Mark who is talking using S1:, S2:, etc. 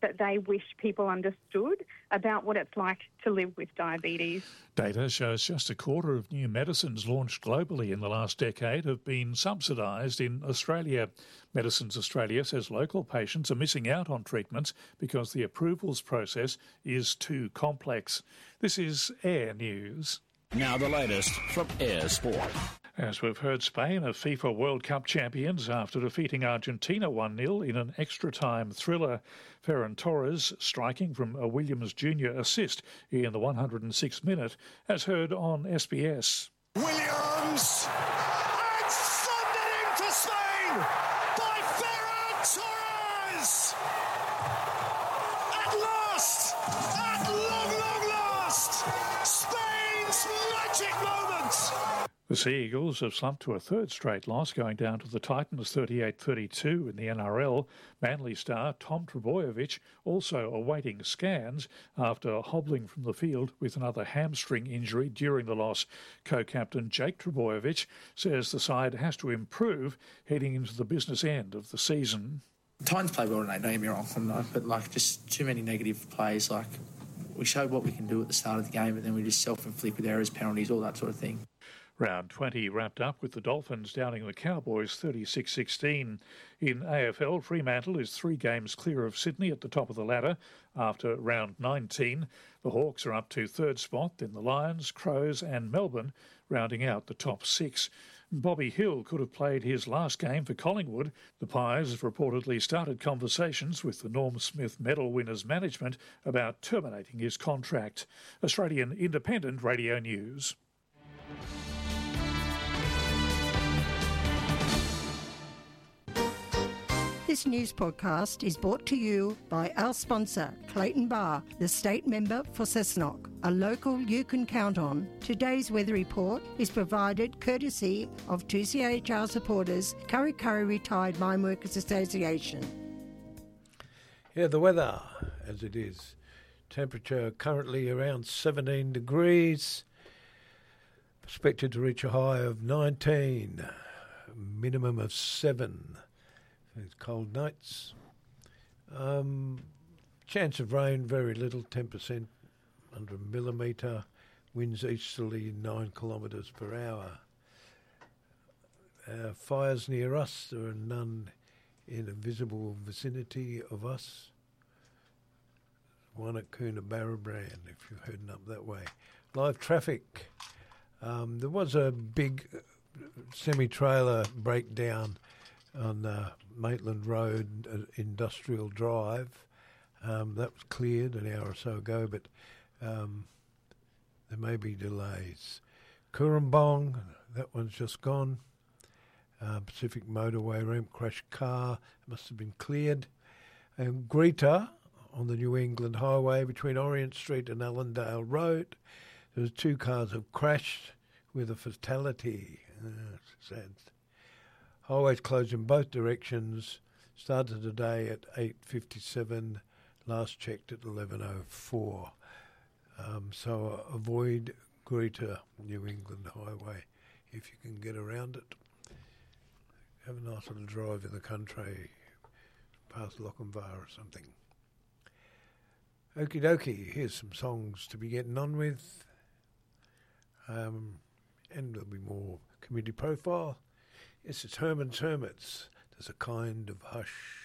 S1: that they wish people understood about what it's like to live with diabetes.
S2: Data shows just a quarter of new medicines launched globally in the last decade have been subsidised in Australia. Medicines Australia says local patients are missing out on treatments because the approvals process is too complex. This is Air News.
S3: Now the latest from Air Sport.
S2: As we've heard, Spain are FIFA World Cup champions after defeating Argentina 1-0 in an extra-time thriller. Ferran Torres striking from a Williams Jr. assist in the 106th minute, as heard on SBS.
S4: Williams! And sending to Spain by Ferran Torres! At last! At long last! Spain's magic moment!
S2: The Sea Eagles have slumped to a third straight loss, going down to the Titans 38-32 in the NRL. Manly star Tom Trbojevic also awaiting scans after hobbling from the field with another hamstring injury during the loss. Co-captain Jake Trbojevic says the side has to improve heading into the business end of the season.
S5: Titans play well tonight, don't get me wrong, but just too many negative plays. We showed what we can do at the start of the game, but then we just self-inflict with errors, penalties, all that sort of thing.
S2: Round 20 wrapped up with the Dolphins downing the Cowboys 36-16. In AFL, Fremantle is 3 games clear of Sydney at the top of the ladder after round 19. The Hawks are up to third spot, then the Lions, Crows and Melbourne rounding out the top 6. Bobby Hill could have played his last game for Collingwood. The Pies have reportedly started conversations with the Norm Smith Medal winners' management about terminating his contract. Australian Independent Radio News.
S6: This news podcast is brought to you by our sponsor, Clayton Bar, the state member for Cessnock, a local you can count on. Today's weather report is provided courtesy of 2CHR supporters, Kurri Kurri Retired Mine Workers Association.
S7: Yeah, the weather as it is. Temperature currently around 17 degrees. Expected to reach a high of 19, minimum of 7. It's cold nights. Chance of rain, very little, 10%, under a millimetre. Winds easterly 9 kilometres per hour. Fires near us, there are none in a visible vicinity of us. One at Coonabarabran, if you're heading up that way. Live traffic. There was a big semi-trailer breakdown on Maitland Road, Industrial Drive. That was cleared an hour or so ago, but there may be delays. Cooranbong, that one's just gone. Pacific Motorway ramp crash car, must have been cleared. Greta on the New England Highway between Orient Street and Allendale Road. There was 2 cars have crashed with a fatality. Sad. Highways closed in both directions. Started today at 8:57. Last checked at 11:04. So avoid Greta New England Highway if you can get around it. Have a nice little drive in the country, past Lochinvar or something. Okie dokie, here's some songs to be getting on with. And there'll be more community profile. Yes, it's Herman's Hermits. There's a kind of hush.